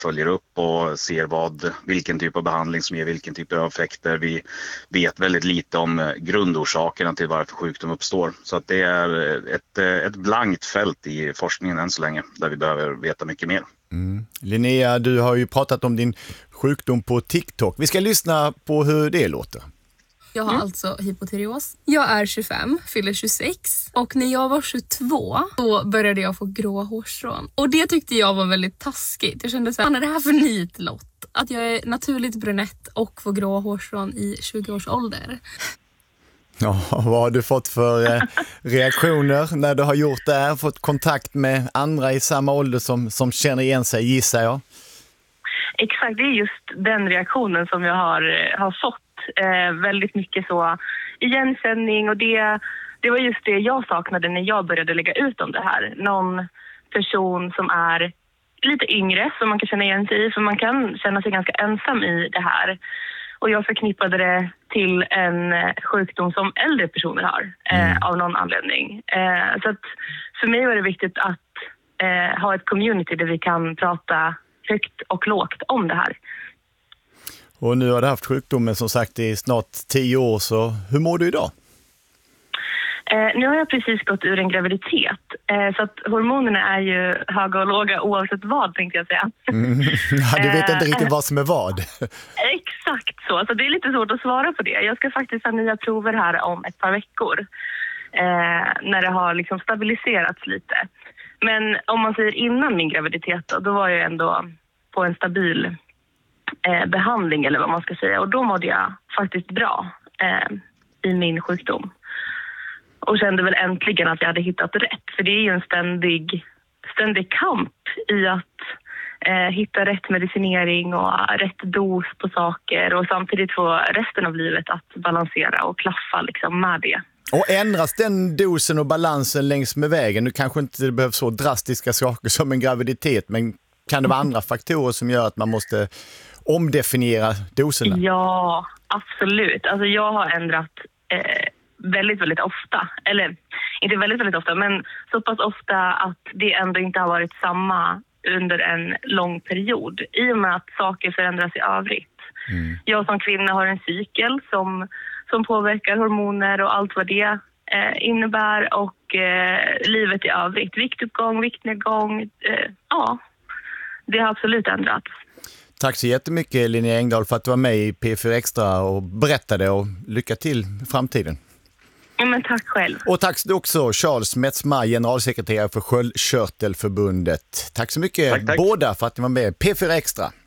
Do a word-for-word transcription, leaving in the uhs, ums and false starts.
följer upp och ser vad, vilken typ av behandling som ger vilken typ av effekter. Vi vet väldigt lite om grundorsakerna till varför sjukdom uppstår. Så att det är ett, ett blankt fält i forskningen än så länge där vi behöver veta mycket mer. Mm. Linnea, du har ju pratat om din sjukdom på TikTok. Vi ska lyssna på hur det låter. Jag har mm. alltså hypotyreos. Jag är tjugofem, fyller tjugosex. Och när jag var tjugotvå då började jag få grå hårstrån. Och det tyckte jag var väldigt taskigt. Jag kände så här, vad är det här för nitlott? Att jag är naturligt brunett och får grå hårstrån i tjugo års ålder. Ja, vad har du fått för eh, reaktioner när du har gjort det här? Fått kontakt med andra i samma ålder som, som känner igen sig, gissar jag? Exakt, det är just den reaktionen som jag har, har fått. Eh, väldigt mycket så igenkänning, och det, det var just det jag saknade när jag började lägga ut om det här. Någon person som är lite yngre som man kan känna igen sig i, för man kan känna sig ganska ensam i det här. Och jag förknippade det till en sjukdom som äldre personer har eh, mm. av någon anledning. Eh, så att för mig var det viktigt att eh, ha ett community där vi kan prata högt och lågt om det här. Och nu har du haft sjukdomen som sagt i snart tio år, så hur mår du idag? Eh, nu har jag precis gått ur en graviditet, eh, så att hormonerna är ju höga och låga oavsett vad, tänkte jag säga. Mm. Ja, du vet inte riktigt vad som är vad. Exakt så, så det är lite svårt att svara på det. Jag ska faktiskt ha nya prover här om ett par veckor eh, när det har liksom stabiliserats lite. Men om man säger innan min graviditet då, då var jag ändå på en stabil eh, behandling eller vad man ska säga. Och då mådde jag faktiskt bra eh, i min sjukdom. Och kände väl äntligen att jag hade hittat rätt. För det är ju en ständig, ständig kamp i att eh, hitta rätt medicinering och rätt dos på saker. Och samtidigt få resten av livet att balansera och klaffa liksom med det. Och ändras den dosen och balansen längs med vägen? Nu kanske inte det behövs så drastiska saker som en graviditet, men kan det vara andra faktorer som gör att man måste omdefiniera doserna? Ja, absolut. Alltså jag har ändrat eh, väldigt, väldigt ofta. Eller inte väldigt, väldigt ofta, men så pass ofta att det ändå inte har varit samma under en lång period. I och med att saker förändras i övrigt. Mm. Jag som kvinna har en cykel som... som påverkar hormoner och allt vad det eh, innebär, och eh, livet i övrigt. Viktuppgång, viktnedgång, eh, ja, det har absolut ändrats. Tack så jättemycket Linnea Engdahl för att du var med i P fyra Extra och berättade, och lycka till i framtiden. Ja, men tack själv. Och tack också Charles Metzma, generalsekreterare för Sköldkörtelförbundet. Tack så mycket tack, tack. båda för att ni var med i P fyra Extra.